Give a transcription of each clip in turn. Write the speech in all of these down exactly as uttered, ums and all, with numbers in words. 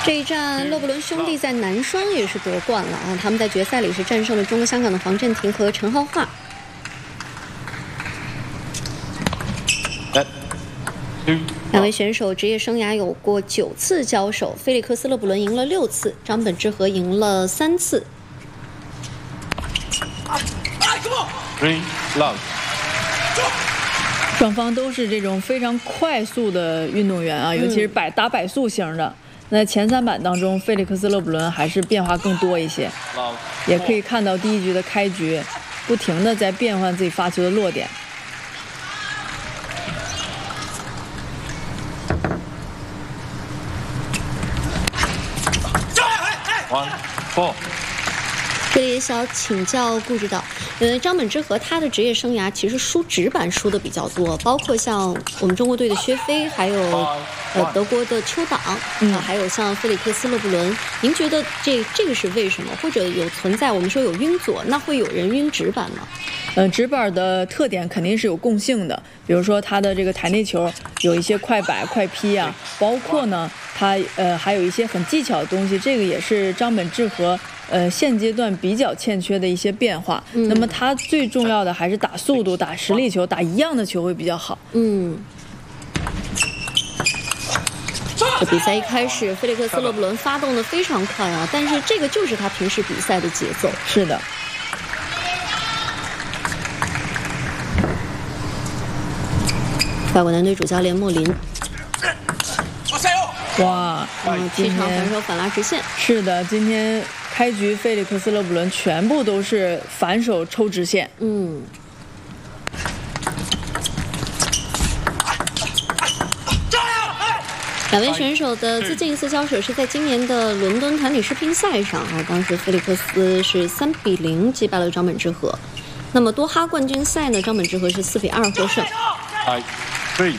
这一战，勒布伦兄弟在男双也是夺冠了啊！他们在决赛里是战胜了中国香港的黄镇廷和陈浩桦。两位选手职业生涯有过九次交手，菲利克斯·勒布伦赢了六次，张本智和赢了三次。 双方都是这种非常快速的运动员啊，尤其是百打百速型的。那前三板当中，菲利克斯·勒布伦还是变化更多一些，也可以看到第一局的开局，不停的在变换自己发球的落点。 One, four. 这里也想请教顾指导，呃，张本智和他的职业生涯其实输直板输的比较多，包括像我们中国队的薛飞，还有呃德国的邱党，嗯、呃，还有像菲利克斯·勒布伦。您觉得这这个是为什么？或者有存在我们说有晕左，那会有人晕直板吗？ 呃，直板的特点肯定是有共性的，比如说它的这个台内球有一些快摆、快劈啊，包括呢，它呃还有一些很技巧的东西，这个也是张本智和呃现阶段比较欠缺的一些变化。嗯、那么它最重要的还是打速度、打实力球、打一样的球会比较好。 嗯。这比赛一开始，菲利克斯·勒布伦发动的非常快啊，但是这个就是他平时比赛的节奏。 是的。 法国男队主教练莫林， 哇， 嗯，气场反手反拉直线。 是的，今天开局菲利克斯·勒布伦全部都是反手抽直线。 嗯。两位选手的最近一次交手是在今年的伦敦弹女世乒赛上啊，当时菲利克斯是三比零击败了张本智和。那么多哈冠军赛呢，张本智和是四比二获胜。 Three.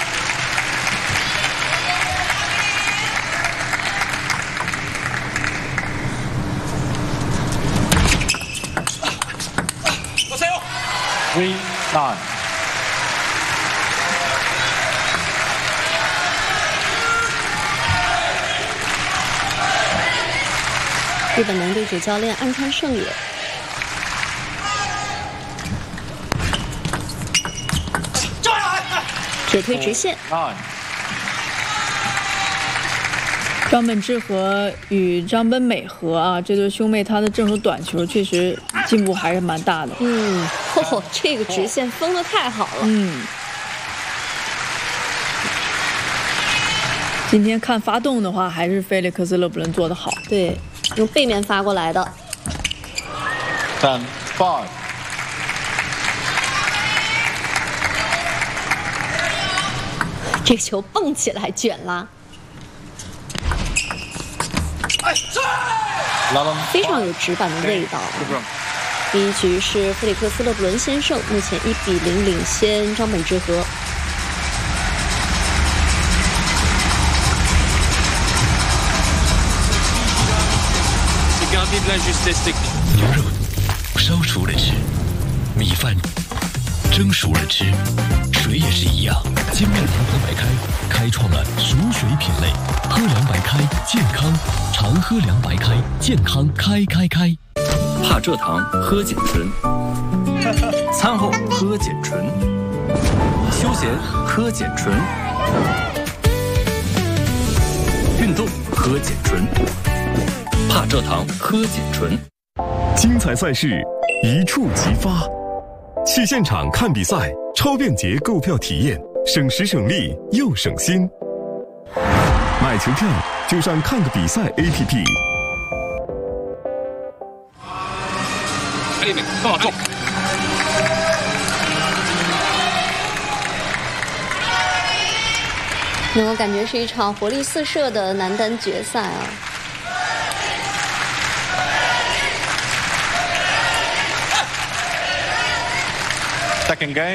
日本男队主教练岸川圣也。铁推直线。 张本智和与张本美和啊，这对兄妹，他的正手短球确实进步还是蛮大的。 嗯，哦，这个直线封得太好了。 嗯。今天看发动的话，还是菲利克斯·勒布伦做得好。 对，用背面发过来的。 Ten, five. 这个球蹦起来卷拉，非常有直板的味道。第一局是菲利克斯·勒布伦先胜，目前一比零领先张本智和。 牛肉烧熟了吃，米饭蒸熟了吃，水也是一样。金麦郎喝白开开创了熟水品类，喝凉白开健康，常喝凉白开健康开开开。 怕蔗糖喝碱醇，餐后喝碱醇，休闲喝碱醇，运动喝碱醇，怕蔗糖喝碱醇。 精彩赛事一触即发，去现场看比赛，超便捷购票体验，省时省力又省心。买球票就上看个比赛 A P P。 哎，放重。 能够感觉是一场活力四射的男单决赛啊。 Second game.